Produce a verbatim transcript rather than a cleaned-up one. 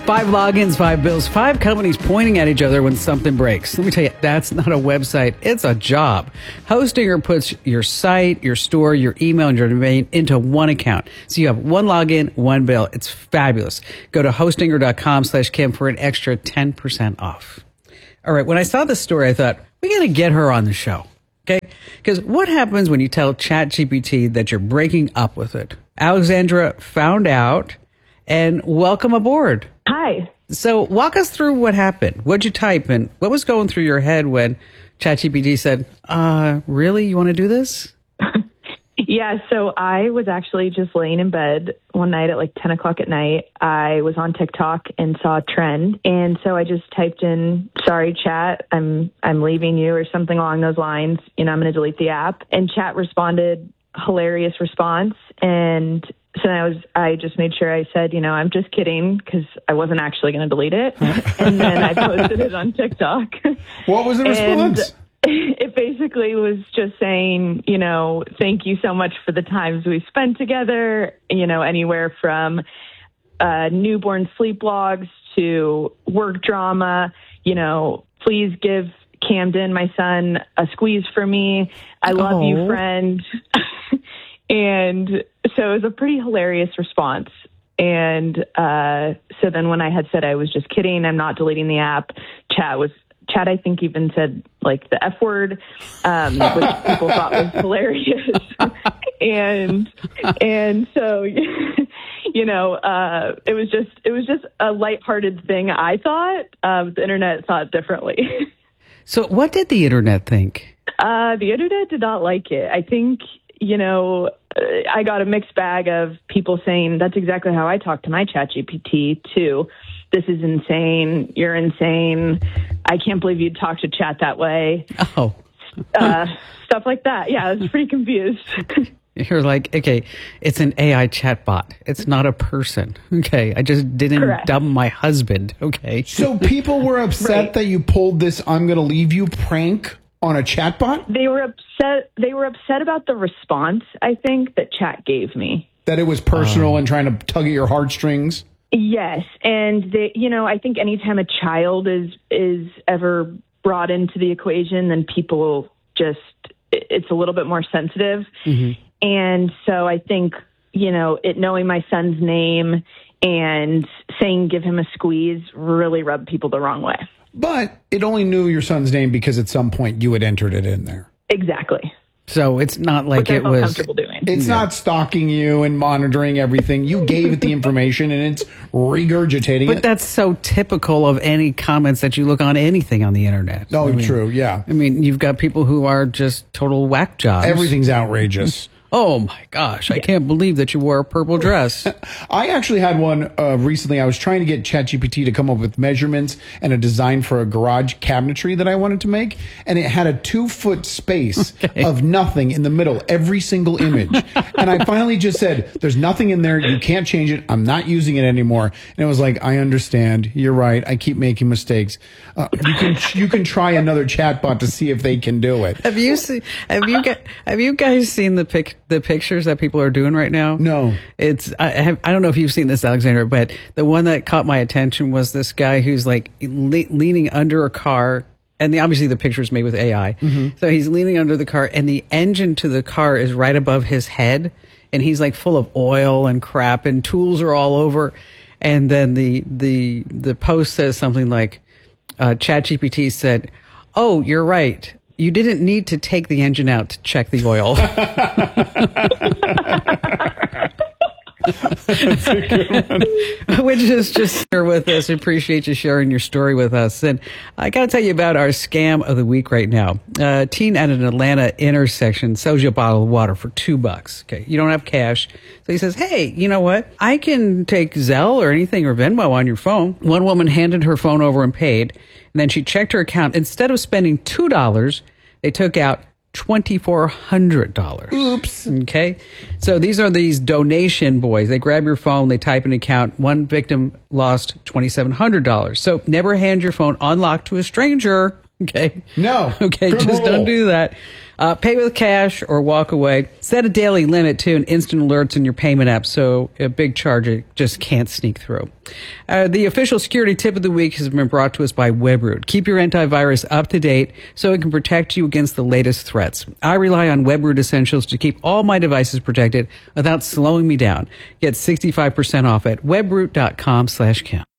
Five logins, five bills, five companies pointing at each other when something breaks. Let me tell you, that's not a website. It's a job. Hostinger puts your site, your store, your email, and your domain into one account. So you have one login, one bill. It's fabulous. Go to hostinger.com slash Kim for an extra ten percent off. All right. When I saw this story, I thought, we got to get her on the show. Okay. Because what happens when you tell ChatGPT that you're breaking up with it? Alexandra found out, and welcome aboard. Hi. So walk us through what happened. What'd you type and what was going through your head when ChatGPT said, uh, really? You want to do this? Yeah, so I was actually just laying in bed one night at like ten o'clock at night. I was on TikTok and saw a trend. And so I just typed in, sorry, chat, I'm I'm leaving you, or something along those lines. You know, I'm going to delete the app. And chat responded, hilarious response. And so I was, I just made sure I said, you know, I'm just kidding, because I wasn't actually going to delete it. And then I posted it on TikTok. What was the response? It basically was just saying, you know, thank you so much for the times we spent together, you know, anywhere from uh, newborn sleep logs to work drama, you know, please give Camden, my son, a squeeze for me. I love Oh. you, friend. And so it was a pretty hilarious response. And uh, so then when I had said I was just kidding, I'm not deleting the app, chat was Chat, I think, even said like the F word, um, which people thought was hilarious. and and so, you know, uh, it was just it was just a lighthearted thing, I thought. Um, the internet thought differently. So what did the internet think? Uh, the internet did not like it. I think, you know, I got a mixed bag of people saying that's exactly how I talk to my ChatGPT too. This is insane. You're insane. I can't believe you'd talk to chat that way. Oh. uh, stuff like that. Yeah, I was pretty confused. You're like, okay, it's an A I chatbot. It's not a person. Okay, I just didn't Correct. dump my husband. Okay. So people were upset Right. that you pulled this I'm going to leave you prank on a chatbot? They were upset. They were upset about the response, I think, that chat gave me. That it was personal and trying to tug at your heartstrings? Yes, and they, you know, I think anytime a child is is ever brought into the equation, then people just it's a little bit more sensitive. Mm-hmm. And so I think, you know, it knowing my son's name and saying give him a squeeze really rubbed people the wrong way. But it only knew your son's name because at some point you had entered it in there. Exactly. So it's not like Which I it felt was. comfortable doing. It's yeah. not stalking you and monitoring everything. You gave it the information and it's regurgitating But it. that's so typical of any comments that you look on anything on the internet. Oh, I mean, true. Yeah. I mean, you've got people who are just total whack jobs. Everything's outrageous. Oh my gosh, I can't believe that you wore a purple dress. I actually had one uh, recently. I was trying to get ChatGPT to come up with measurements and a design for a garage cabinetry that I wanted to make. And it had a two foot space okay. of nothing in the middle, every single image. And I finally just said, there's nothing in there. You can't change it. I'm not using it anymore. And it was like, I understand. You're right. I keep making mistakes. Uh, you can you can try another chatbot to see if they can do it. Have you seen, have you guys, have you guys seen the pic, the pictures that people are doing right now? No. It's, I have, I don't know if you've seen this, Alexander, but the one that caught my attention was this guy who's like le- leaning under a car. And the, obviously the picture is made with A I. Mm-hmm. So he's leaning under the car and the engine to the car is right above his head. And he's like full of oil and crap and tools are all over. And then the, the, the post says something like, uh, ChatGPT said, oh, you're right. You didn't need to take the engine out to check the oil. That's a good one. Which is just share with us. Appreciate you sharing your story with us. And I got to tell you about our scam of the week right now. A teen at an Atlanta intersection sells you a bottle of water for two bucks. Okay, you don't have cash. So he says, hey, you know what? I can take Zelle or anything or Venmo on your phone. One woman handed her phone over and paid. And then she checked her account. Instead of spending two dollars, they took out two thousand four hundred dollars. Oops. Okay. So these are these donation boys. They grab your phone, they type an account. One victim lost two thousand seven hundred dollars. So never hand your phone unlocked to a stranger. Okay. No. Okay. Good Just rule. don't do that. Uh, pay with cash or walk away. Set a daily limit to and instant alerts in your payment app so a big charge just can't sneak through. Uh, the official security tip of the week has been brought to us by Webroot. Keep your antivirus up to date so it can protect you against the latest threats. I rely on Webroot Essentials to keep all my devices protected without slowing me down. Get sixty-five percent off at webroot dot com slash Kim.